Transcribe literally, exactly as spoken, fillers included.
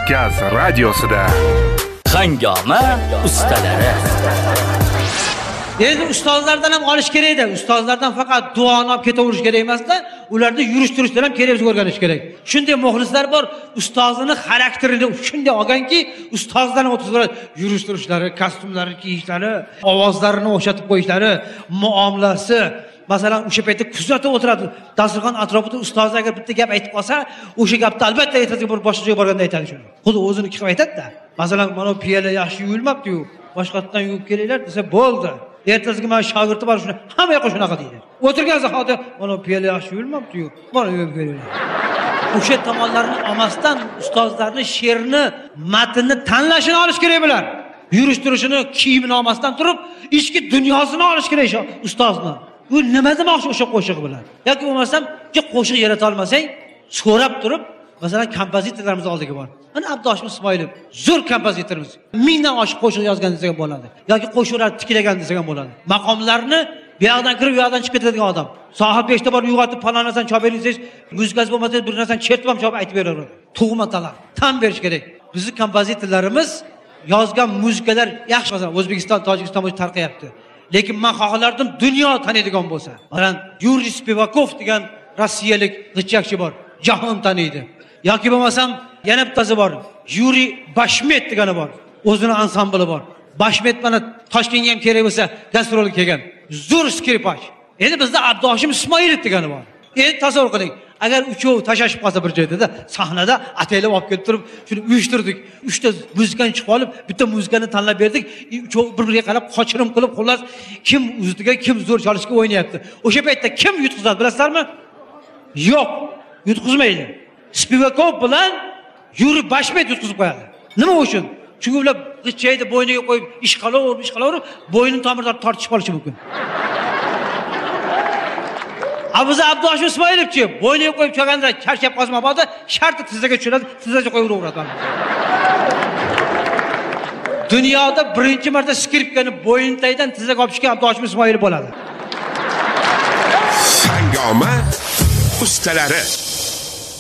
Kavkaz radiosida Hangoma ustalari. Endi ustozlardan ham olish kerak edi. Ustozlardan faqat duoni olib ketaverish kerak emas-da, ularni yurishtirishdan ham kerak o'rganish kerak. Shunday muxlislar bor, ustozni xarakterini shunday olganki, ustozdan o'tib yurishtirishlari, kostyumlari kiyishlari, ovozlarini o'xshatib qo'yishlari, muomalasi. Masalan, o'sha paytda kuzatib o'tiradi. Dasturxon atrofida ustoz agar bitta gap aytib qolsa, o'sha gapni albatta ertasiga bir boshqa joyga borganda aytadi shuni. Xuddi o'zini qilib aytadi-da. Masalan, mana piyola yaxshi yuvilmabdi-yu, boshqatdan yuvib kelinglar desa bo'ldi. Ertasiga men shogirdi bor shuni, hamma yoqqa shunaqa deydi. O'tirgan zahoda mana piyola yaxshi yuvilmabdi-yu, mana yuvib kelinglar. O'sha tomonlarni olmasdan ustozlarning she'rni, matnni tanlashini olish kerak bular. Yurishtirishini, kiyimini olmasdan turib, ichki dunyosini olish kerak ustozni. Bu nima demoqchi o'sha qo'shiq bilan? Yoki bo'lmasam, ki qo'shiq yarata olmasang, so'rab turib, masalan, kompozitorlarimiz oldiga bor. Mana Abduhoshim Ismoilov zo'r kompozitorimiz. Mingdan oshiq qo'shiq yozgan desak ham bo'ladi. Yoki qo'shiqlar tiklagan desak ham bo'ladi. Maqomlarni bu yoqdan kirib, bu yoqdan chiqib ketadigan odam. Soat beshda bor uyg'otib falon narsani chop beringiz, muzikasi bo'lmasa bir narsani chertib ham chop aytib beraveradi. Tug'ma talab, tan berish kerak. Bizning kompozitorlarimiz yozgan muzikalar yaxshi, masalan, O'zbekiston, Tojikiston bo'yicha tarqayapti. Lekin men xohlardim dunyo taniydigan bo'lsa. Masalan, Yuriy Spivakov degan rossiyalik g'ichakchi bor, jahon taniydi. Yoki bo'lmasam, yana bittasi bor, Yuriy Bashmet degani bor. O'zini ansambli bor. Bashmet mana Toshkentga ham kerak bo'lsa, gastrolga kelgan. Zo'r skripach. Endi bizda Abduhoshim Ismoilov degani bor. Endi tasavvur qiling, agar uchov tashashib qolsa bir joyda, sahnada ataylab olib kelib turib, shuni uyushtirdik. uchta muzikani chiqib olib, bitta muzikani tanlab berdik. Uchov bir-biriga qarab qochirim qilib, xullas kim ustiga, kim zo'r chalishga o'ynayapti. O'sha paytda kim yutqizadi, bilasizlarmi? Yo'q, yutqizmaydi. Spivakov bilan Yuriy Bashmet yutqizib qo'yadi. Nima uchun? Chunki ular g'ichaydi bo'yniga qo'yib, ish qilaverib, ish qilaverib, bo'ynin tomirlari tortishib qolishi mumkin. Abuza Abduhoshim Ismoilovchi bo'yniga qo'yib cho'ganda charchab qolsa bo'ldi, sharti tizzaga tushiradi, tizzaga qo'yib uraveradi. Dunyoda birinchi marta skripkani bo'yintagidan tizzaga olishgan Abduhoshim Ismoilov bo'ladi. Hangoma ustalari.